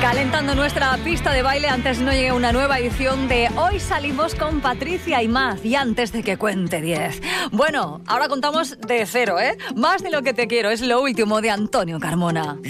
Calentando nuestra pista de baile antes no llegue una nueva edición de Hoy Salimos con Patricia y Maz. Y antes de que cuente 10. Bueno, ahora contamos de cero, ¿eh? Más de lo que te quiero, es lo último de Antonio Carmona.